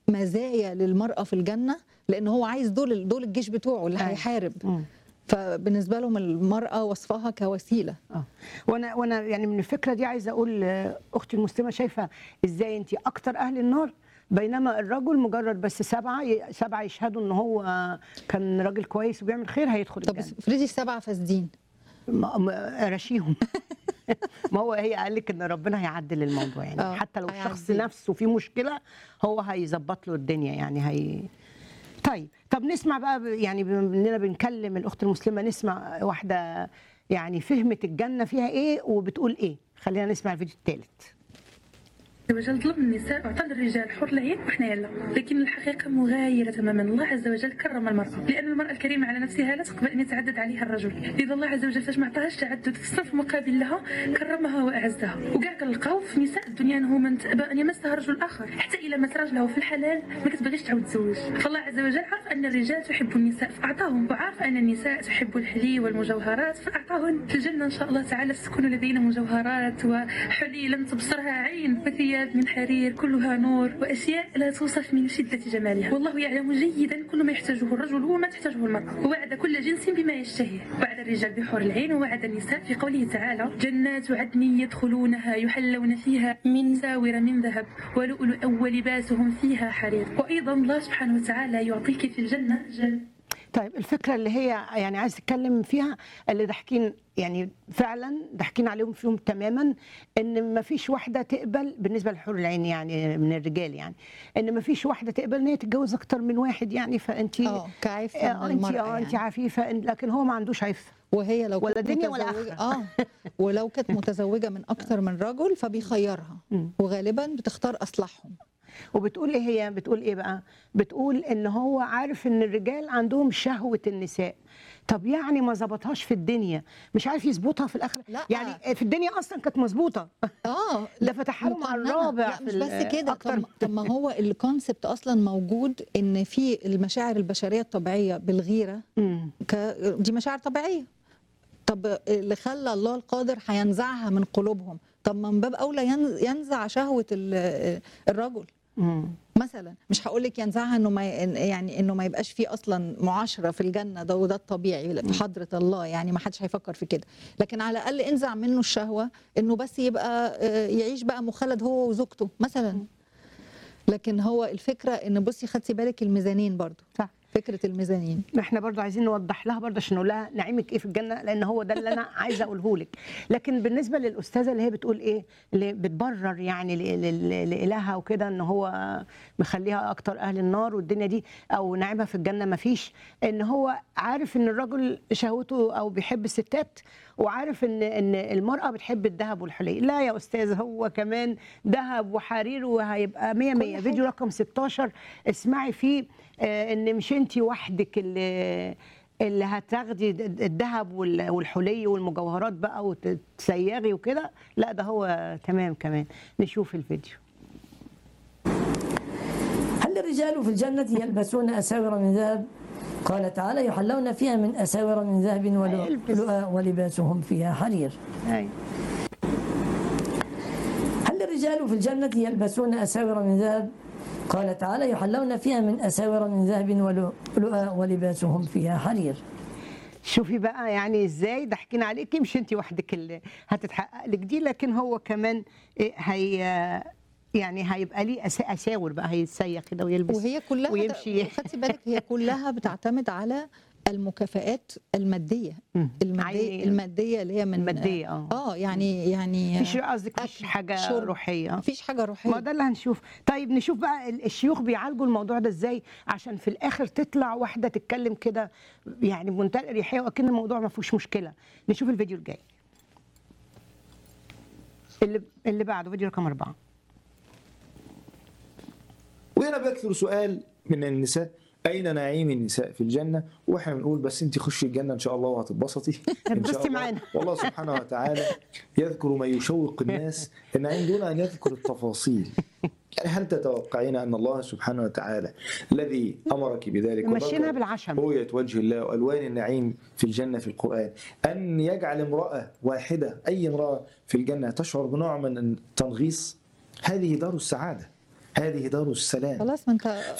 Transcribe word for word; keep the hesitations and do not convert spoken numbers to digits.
مزايا للمرأة في الجنة، لأن هو عايز دول دول الجيش بتوعه اللي هيحارب. فبالنسبة لهم المرأة وصفها كوسيلة. اه وانا وانا يعني من الفكره دي عايزه اقول اختي المسلمه، شايفه ازاي انت اكتر اهل النار، بينما الرجل مجرد بس سبعه سبعه يشهدوا ان هو كان راجل كويس وبيعمل خير هيدخل طب الجنه. افرضي السبعة فاسدين، رشيهم. ما هو هي قال لك ان ربنا هيعدل الموضوع يعني. أوه. حتى لو الشخص نفسه فيه مشكله هو هيظبط له الدنيا يعني. هي طيب طب نسمع بقى، يعني بما اننا بنكلم الاخت المسلمه نسمع واحده يعني فهمت الجنه فيها ايه وبتقول ايه. خلينا نسمع الفيديو الثالث. وجل ظلم النساء وعطى للرجال حر العين وحنا لا، لكن الحقيقه مغايره تماما. الله عز وجل كرم المراه، لان المراه الكريمه على نفسها لا تقبل ان يتعدد عليها الرجل، لذا الله عز وجل فاش ما عطاهاش تعدد في الصف مقابل لها كرمها واعزها. وكاع كنلقاو في نساء الدنيا انهم من تأبى ان يمسها رجل اخر، حتى الا مات راجلها في الحلال ما كتبغيش تعاود تزوج. فالله عز وجل عارف ان الرجال تحب النساء فاعطاهم، وعارف ان النساء تحب الحلي والمجوهرات فاعطاهن. في الجنه ان شاء الله تعالى تسكن لدينا مجوهرات وحلي لم تبصرها عين، وثياب من حرير كلها نور، وأشياء لا توصف من شدة جمالها. والله يعلم جيدا كل ما يحتاجه الرجل وما تحتاجه المرأة، ووعد كل جنس بما يشتهيه. وعد الرجال بحور العين ووعد النساء في قوله تعالى: جنات عدن يدخلونها يحلون فيها من ساور من ذهب ولؤلؤا ولباسهم فيها حرير. وأيضا الله سبحانه وتعالى يعطيك في الجنة جنة. طيب الفكره اللي هي يعني عايز تتكلم فيها، اللي ضحكين يعني فعلا ضحكين عليهم فيهم تماما، ان ما فيش واحده تقبل بالنسبه للحور العين يعني من الرجال، يعني ان ما فيش واحده تقبل ان هي تتجوز اكتر من واحد يعني. فانت اه كعفه من انت المرأة اه يعني. انت عفيفه، لكن هو ما عندوش عفه، وهي لو ولا كانت دنيا ولا متزوجة آخرة. اه ولو كانت متزوجة من أكتر من رجل فبيخيرها، وغالبا بتختار أصلحهم. وبتقول ايه هي؟ بتقول ايه بقى؟ بتقول ان هو عارف ان الرجال عندهم شهوة النساء، طب يعني ما ظبطهاش في الدنيا، مش عارف يظبطها في الاخر. لا. يعني في الدنيا اصلا كانت مظبوطه اه ده فتحها له مع الرابع. لا مش بس كده، أكتر. طب, طب ما هو الكونسبت اصلا موجود ان في المشاعر البشريه الطبيعيه بالغيره ك... دي مشاعر طبيعيه. طب اللي خلى الله القادر هينزعها من قلوبهم، طب ما من باب اولى ينزع شهوه الرجل. مم. مثلا مش هقول لك ينزعها انه ما يعني انه ما يبقاش فيه اصلا معاشره في الجنه، ده وده الطبيعي في حضره الله يعني، ما حدش هيفكر في كده، لكن على الاقل انزع منه الشهوه انه بس يبقى يعيش بقى مخلد هو وزوجته مثلا. لكن هو الفكره ان بصي خدتي بالك الميزانين برضو، صح، فكره الميزانين احنا برضو عايزين نوضح لها برضو عشان نقول لها نعيمك ايه في الجنه، لان هو ده اللي انا عايزه اقوله لك. لكن بالنسبه للاستاذه اللي هي بتقول ايه، اللي بتبرر يعني لالهها وكده ان هو مخليها اكتر اهل النار والدنيا دي، او نعيمها في الجنه ما فيش، ان هو عارف ان الرجل شهوته او بيحب الستات، وعارف ان ان المراه بتحب الذهب والحلي. لا يا استاذ، هو كمان ذهب وحرير وهيبقى مية مية. فيديو رقم ستاشر اسمعي فيه آه ان مش انت وحدك اللي اللي هتاخدي الذهب والحلي والمجوهرات بقى وتسيغي وكده، لا ده هو تمام كمان. نشوف الفيديو. هل الرجال في الجنة يلبسون أساور من ذهب؟ قال تعالى: يحلون فيها من أساور من ذهب ولؤلؤا ولباسهم فيها حرير. هل الرجال في الجنة يلبسون أساور من ذهب؟ قال تعالى: يحلون فيها من أساور من ذهب ولؤلؤا ولباسهم فيها حرير. شوفي بقى يعني ازاي ضحكين عليكي، مش انت وحدك اللي هتتحقق لك دي، لكن هو كمان هي يعني هيبقى ليه اساور بقى، هيتسيق كده ويلبس وهي كلها ويمشي. خدتي بالك هي كلها بتعتمد على المكافآت الماديه الماديه الماديه اللي هي من الماديه اه اه يعني يعني مفيش قصدك مفيش حاجه روحيه، مفيش حاجه روحيه، ما ده اللي هنشوف. طيب نشوف بقى الشيوخ بيعالجوا الموضوع ده ازاي، عشان في الاخر تطلع واحده تتكلم كده يعني بمنتهى الاريحيه واكن الموضوع ما فيهوش مشكله. نشوف الفيديو الجاي اللي اللي بعده، فيديو رقم أربعة. وهنا بيكثر سؤال من النساء: أين نعيم النساء في الجنة؟ وإحنا بنقول بس أنت خشي الجنة إن شاء الله وهتتبسطي إن شاء الله معانا. والله سبحانه وتعالى يذكر ما يشوق الناس النعيم دون أن يذكر التفاصيل. يعني هل تتوقعين أن الله سبحانه وتعالى الذي أمرك بذلك مشينا بالعشم رؤية وجه الله وألوان النعيم في الجنة في القرآن، أن يجعل امرأة واحدة أي امرأة في الجنة تشعر بنوع من التنغيص؟ هذه دار السعادة، هذه دار السلام. خلاص ما انت